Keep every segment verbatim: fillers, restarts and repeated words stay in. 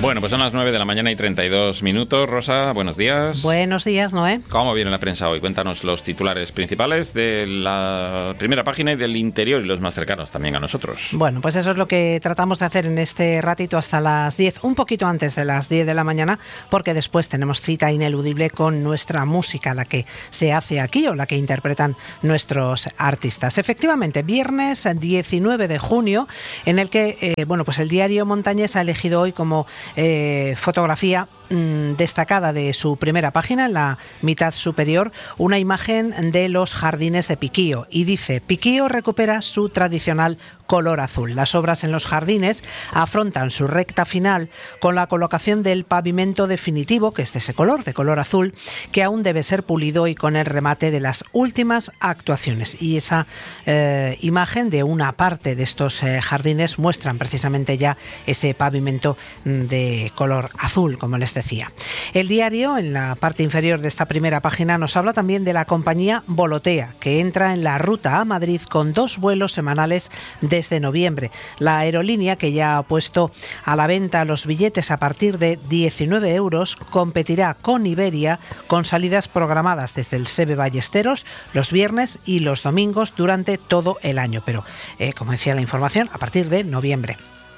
Bueno, pues son las nueve de la mañana y treinta y dos minutos. Rosa, buenos días. Buenos días, Noé. ¿Cómo viene la prensa hoy? Cuéntanos los titulares principales de la primera página y del interior y los más cercanos también a nosotros. Bueno, pues eso es lo que tratamos de hacer en este ratito hasta las diez, un poquito antes de las diez de la mañana, porque después tenemos cita ineludible con nuestra música, la que se hace aquí o la que interpretan nuestros artistas. Efectivamente, viernes diecinueve de junio, en el que, eh, bueno, pues el diario Montañés ha elegido hoy como Eh, fotografía mmm, destacada de su primera página, en la mitad superior, una imagen de los jardines de Piquío, y dice: Piquío recupera su tradicional color azul. Las obras en los jardines afrontan su recta final con la colocación del pavimento definitivo, que es de ese color, de color azul, que aún debe ser pulido, y con el remate de las últimas actuaciones. Y esa eh, imagen de una parte de estos eh, jardines muestran precisamente ya ese pavimento de color azul, como les decía. El diario, en la parte inferior de esta primera página, nos habla también de la compañía Volotea, que entra en la ruta a Madrid con dos vuelos semanales desde noviembre. La aerolínea, que ya ha puesto a la venta los billetes a partir de diecinueve euros, competirá con Iberia, con salidas programadas desde el Sebe Ballesteros los viernes y los domingos durante todo el año, pero eh, como decía la información, a partir de noviembre.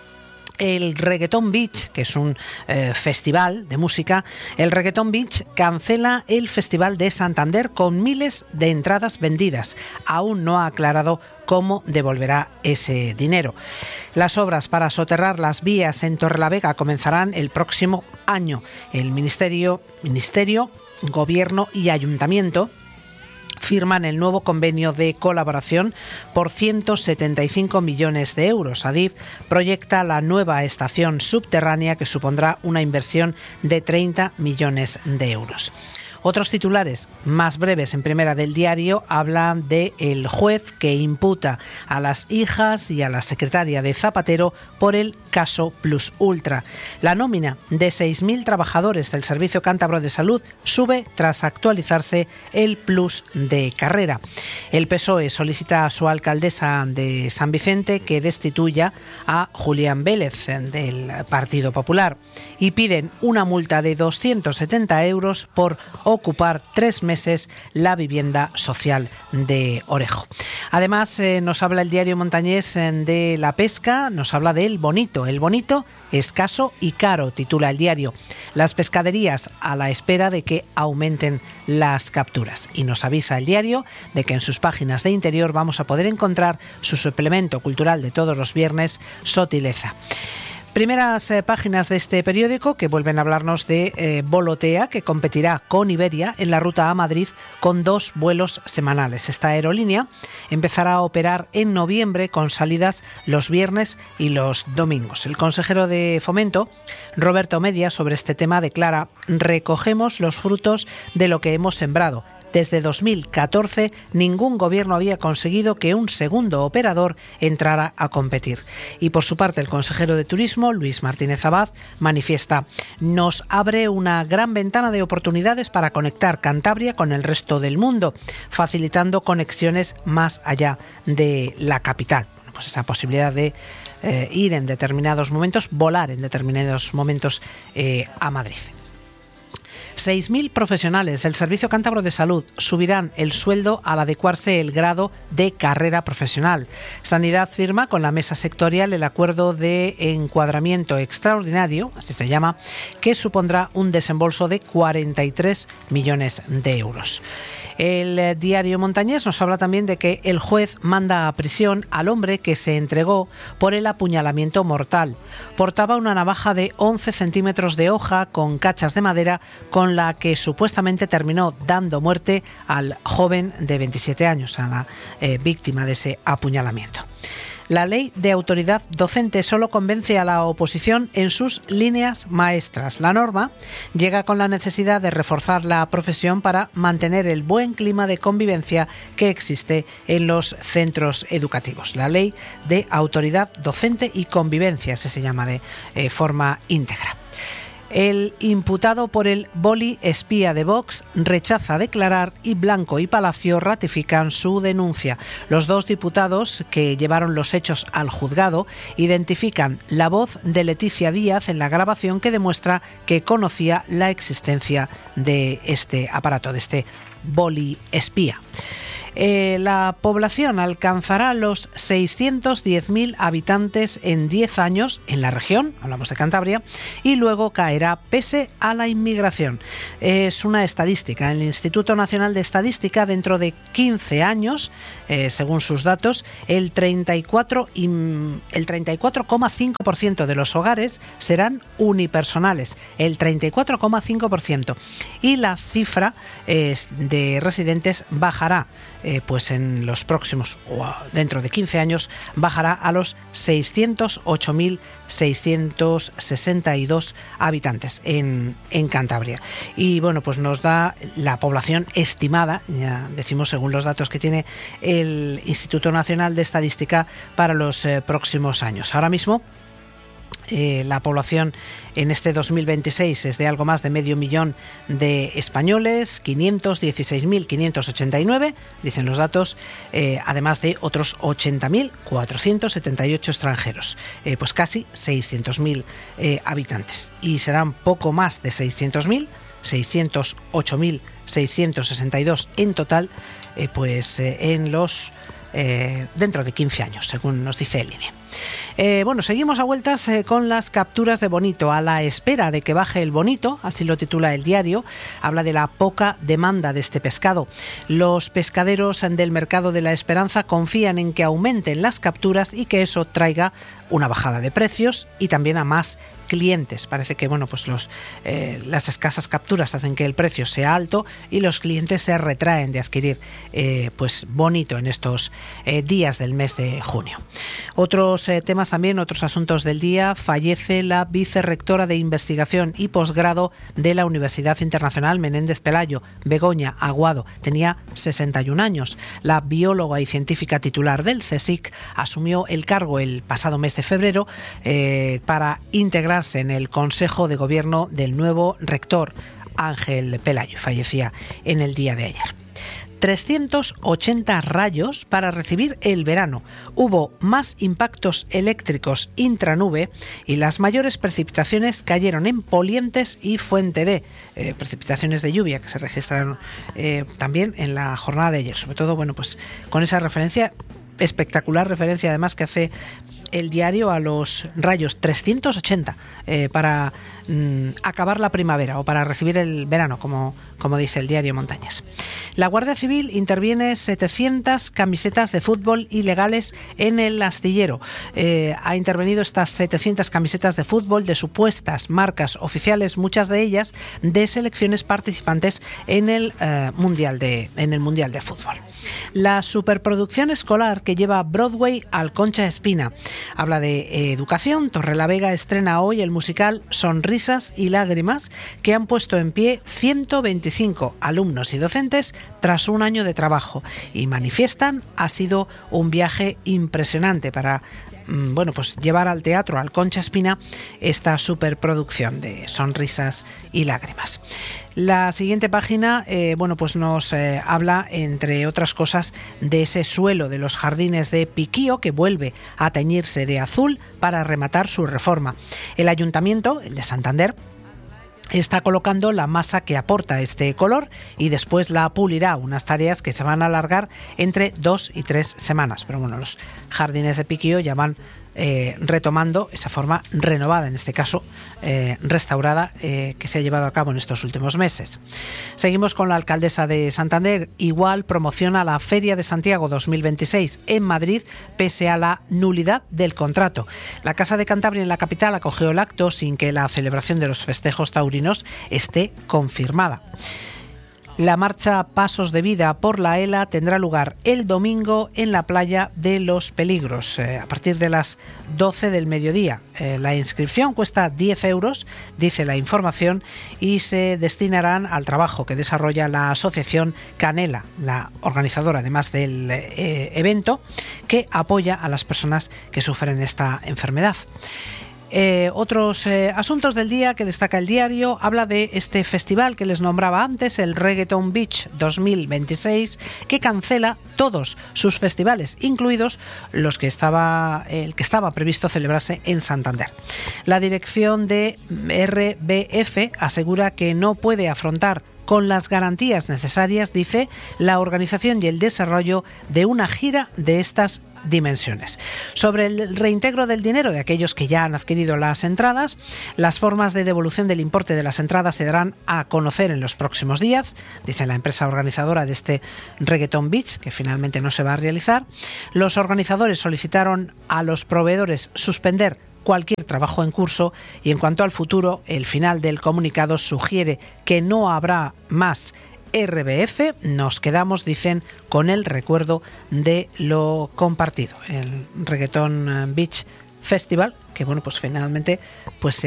El Reggaeton Beach, que es un eh, festival de música, el Reggaeton Beach cancela el Festival de Santander con miles de entradas vendidas. Aún no ha aclarado cómo devolverá ese dinero. Las obras para soterrar las vías en Torrelavega comenzarán el próximo año. El Ministerio, Ministerio, Gobierno y Ayuntamiento firman el nuevo convenio de colaboración por ciento setenta y cinco millones de euros. Adif proyecta la nueva estación subterránea, que supondrá una inversión de treinta millones de euros. Otros titulares más breves en primera del diario hablan del juez que imputa a las hijas y a la secretaria de Zapatero por el caso Plus Ultra. La nómina de seis mil trabajadores del Servicio Cántabro de Salud sube tras actualizarse el Plus de carrera. El P S O E solicita a su alcaldesa de San Vicente que destituya a Julián Vélez del Partido Popular, y piden una multa de doscientos setenta euros por ocupar tres meses la vivienda social de Orejo. Además, eh, nos habla el diario Montañés eh, de la pesca, nos habla del bonito. El bonito, escaso y caro, titula el diario. Las pescaderías a la espera de que aumenten las capturas. Y nos avisa el diario de que en sus páginas de interior vamos a poder encontrar su suplemento cultural de todos los viernes, Sotileza. Primeras eh, páginas de este periódico que vuelven a hablarnos de eh, Volotea, que competirá con Iberia en la ruta a Madrid con dos vuelos semanales. Esta aerolínea empezará a operar en noviembre con salidas los viernes y los domingos. El consejero de Fomento, Roberto Media, sobre este tema declara: recogemos los frutos de lo que hemos sembrado. Desde dos mil catorce, ningún gobierno había conseguido que un segundo operador entrara a competir. Y por su parte, el consejero de Turismo, Luis Martínez Abad, manifiesta: nos abre una gran ventana de oportunidades para conectar Cantabria con el resto del mundo, facilitando conexiones más allá de la capital. Bueno, pues esa posibilidad de eh, ir en determinados momentos, volar en determinados momentos eh, a Madrid. seis mil profesionales del Servicio Cántabro de Salud subirán el sueldo al adecuarse el grado de carrera profesional. Sanidad firma con la mesa sectorial el acuerdo de encuadramiento extraordinario, así se llama, que supondrá un desembolso de cuarenta y tres millones de euros. El diario Montañés nos habla también de que el juez manda a prisión al hombre que se entregó por el apuñalamiento mortal. Portaba una navaja de once centímetros de hoja con cachas de madera, con la que supuestamente terminó dando muerte al joven de veintisiete años, a la eh, víctima de ese apuñalamiento. La ley de autoridad docente solo convence a la oposición en sus líneas maestras. La norma llega con la necesidad de reforzar la profesión para mantener el buen clima de convivencia que existe en los centros educativos. La ley de autoridad docente y convivencia, ese se llama de eh, forma íntegra. El imputado por el boli espía de Vox rechaza declarar y Blanco y Palacio ratifican su denuncia. Los dos diputados que llevaron los hechos al juzgado identifican la voz de Leticia Díaz en la grabación que demuestra que conocía la existencia de este aparato, de este boli espía. Eh, la población alcanzará los seiscientos diez mil habitantes en diez años en la región, hablamos de Cantabria, y luego caerá pese a la inmigración. Es una estadística. El Instituto Nacional de Estadística, dentro de quince años, eh, según sus datos, el treinta y cuatro coma cinco por ciento de los hogares serán unipersonales, el treinta y cuatro coma cinco por ciento, y la cifra eh, de residentes bajará. Eh, pues en los próximos, o dentro de quince años, bajará a los seiscientos ocho mil seiscientos sesenta y dos habitantes en, en Cantabria. Y bueno, pues nos da la población estimada, ya decimos según los datos que tiene el Instituto Nacional de Estadística para los eh, próximos años. Ahora mismo, Eh, la población en este dos mil veintiséis es de algo más de medio millón de españoles, quinientos dieciséis mil quinientos ochenta y nueve, dicen los datos, eh, además de otros ochenta mil cuatrocientos setenta y ocho extranjeros, eh, pues casi seiscientos mil eh, habitantes. Y serán poco más de seiscientos mil, seiscientos ocho mil seiscientos sesenta y dos en total, eh, pues eh, en los eh, dentro de quince años, según nos dice el I N E. Eh, bueno, seguimos a vueltas eh, con las capturas de bonito. A la espera de que baje el bonito, así lo titula el diario, habla de la poca demanda de este pescado. Los pescaderos del mercado de la Esperanza confían en que aumenten las capturas y que eso traiga una bajada de precios y también a más clientes. Parece que bueno, pues los, eh, las escasas capturas hacen que el precio sea alto y los clientes se retraen de adquirir eh, pues bonito en estos eh, días del mes de junio. Otros eh, temas también, otros asuntos del día. Fallece la vicerrectora de Investigación y Posgrado de la Universidad Internacional Menéndez Pelayo, Begoña Aguado. Tenía sesenta y un años. La bióloga y científica titular del CSIC asumió el cargo el pasado mes de febrero eh, para integrarse en el Consejo de Gobierno del nuevo rector, Ángel Pelayo. Fallecía en el día de ayer. trescientos ochenta rayos para recibir el verano. Hubo más impactos eléctricos intranube y las mayores precipitaciones cayeron en Polientes y Fuente D. Eh, precipitaciones de lluvia que se registraron eh, también en la jornada de ayer. Sobre todo, bueno, pues con esa referencia, espectacular referencia además que hace el diario a los rayos, trescientos ochenta eh, para mm, acabar la primavera o para recibir el verano, como, como dice el diario Montañas. La Guardia Civil interviene setecientas camisetas de fútbol ilegales en el astillero. Eh, ha intervenido estas setecientas camisetas de fútbol de supuestas marcas oficiales, muchas de ellas de selecciones participantes en el, eh, mundial, de, en el mundial de Fútbol. La superproducción escolar que lleva Broadway al Concha Espina. Habla de eh, educación. Torrelavega estrena hoy el musical Sonrisas y Lágrimas, que han puesto en pie ciento veinticinco alumnos y docentes tras un año de trabajo, y manifiestan ha sido un viaje impresionante para mm, bueno, pues llevar al teatro, al Concha Espina, esta superproducción de Sonrisas y Lágrimas. La siguiente página, eh, bueno, pues nos eh, habla, entre otras cosas, de ese suelo de los jardines de Piquío que vuelve a teñirse de azul para rematar su reforma. El ayuntamiento, el de Santander, está colocando la masa que aporta este color y después la pulirá, unas tareas que se van a alargar entre dos y tres semanas. Pero bueno, los jardines de Piquío ya van eh, retomando esa forma renovada, en este caso eh, restaurada, eh, que se ha llevado a cabo en estos últimos meses. Seguimos con la alcaldesa de Santander. Igual promociona la Feria de Santiago dos mil veintiséis en Madrid pese a la nulidad del contrato. La Casa de Cantabria en la capital acogió el acto sin que la celebración de los festejos taurinos esté confirmada. La marcha Pasos de Vida por la E L A tendrá lugar el domingo en la playa de Los Peligros, eh, a partir de las doce del mediodía. Eh, la inscripción cuesta diez euros, dice la información, y se destinarán al trabajo que desarrolla la asociación Canela, la organizadora además del eh, evento, que apoya a las personas que sufren esta enfermedad. Eh, otros eh, asuntos del día que destaca el diario, habla de este festival que les nombraba antes, el Reggaeton Beach dos mil veintiséis, que cancela todos sus festivales, incluidos los que estaba, el que estaba previsto celebrarse en Santander. La dirección de R B F asegura que no puede afrontar con las garantías necesarias, dice, la organización y el desarrollo de una gira de estas dimensiones. Sobre el reintegro del dinero de aquellos que ya han adquirido las entradas, las formas de devolución del importe de las entradas se darán a conocer en los próximos días, dice la empresa organizadora de este Reggaeton Beach, que finalmente no se va a realizar. Los organizadores solicitaron a los proveedores suspender cualquier trabajo en curso y en cuanto al futuro, el final del comunicado sugiere que no habrá más R B F. Nos quedamos, dicen, con el recuerdo de lo compartido, el Reggaeton Beach Festival, que bueno, pues finalmente pues se